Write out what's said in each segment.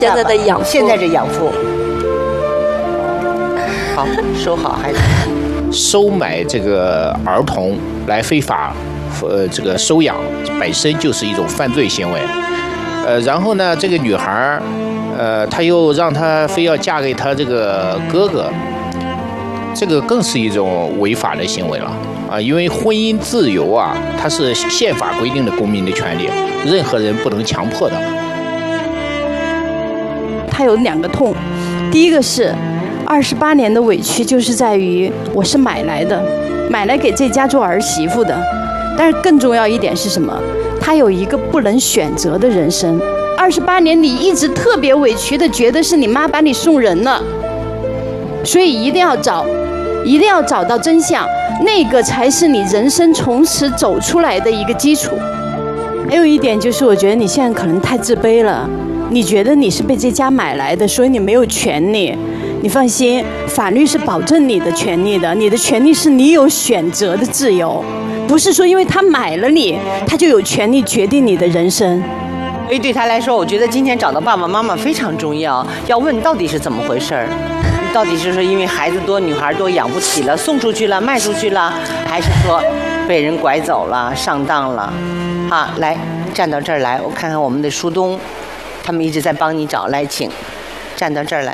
现在的养父， 现在这养父。好，收好孩子。 收买这个儿童来非法，这个收养，本身就是一种犯罪行为。然后呢，这个女孩，他又让她非要嫁给他这个哥哥，这个更是一种违法的行为了啊！因为婚姻自由啊，它是宪法规定的公民的权利，任何人不能强迫的。 他有2个痛，第一个是28年的委屈，就是在于我是买来的，买来给这家做儿媳妇的。但是更重要一点是什么？他有一个不能选择的人生。28年你一直特别委屈的觉得是你妈把你送人了，所以一定要找到真相，那个才是你人生从此走出来的一个基础。还有一点就是，我觉得你现在可能太自卑了，你觉得你是被这家买来的，所以你没有权利。你放心，法律是保证你的权利的，你的权利是你有选择的自由，不是说因为他买了你，他就有权利决定你的人生。 所以对他来说，我觉得今天找到爸爸妈妈非常重要，要问到底是怎么回事儿。到底是说因为孩子多、女孩多养不起了，送出去了、卖出去了，还是说被人拐走了、上当了？啊，来站到这儿来，我看看我们的舒东，他们一直在帮你找，来，请站到这儿来。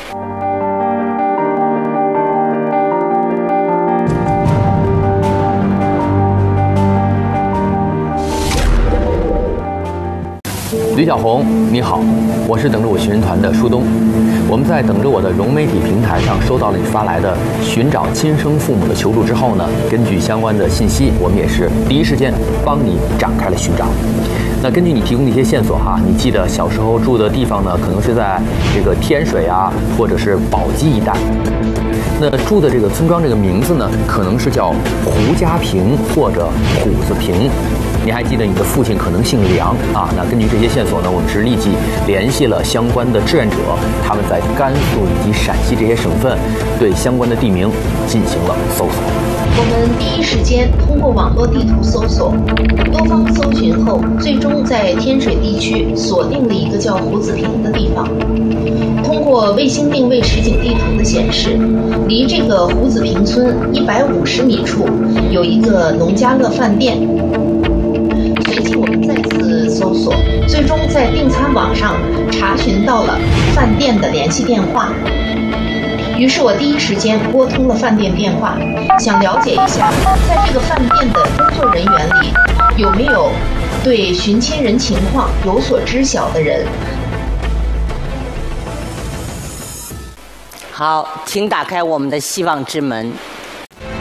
李小红，你好，我是等着我寻人团的舒东。我们在等着我的融媒体平台上收到了你发来的寻找亲生父母的求助之后呢，根据相关的信息，我们也是第一时间帮你展开了寻找。那根据你提供的一些线索哈，你记得小时候住的地方呢，可能是在这个天水啊，或者是宝鸡一带。那住的这个村庄这个名字呢，可能是叫胡家坪或者虎子坪。你还记得你的父亲可能姓梁啊？那根据这些线索呢，我们是立即联系了相关的志愿者，他们在甘肃以及陕西这些省份对相关的地名进行了搜索。 我们第一时间通过网络地图搜索，多方搜寻后，最终在天水地区锁定了一个叫胡子坪的地方。通过卫星定位实景地图的显示，离这个胡子坪村150米处有一个农家乐饭店。随即我们再次搜索，最终在订餐网上查询到了饭店的联系电话。于是我第一时间拨通了饭店电话，想了解一下，在这个饭店的工作人员里有没有对寻亲人情况有所知晓的人。 好，请打开我们的希望之门。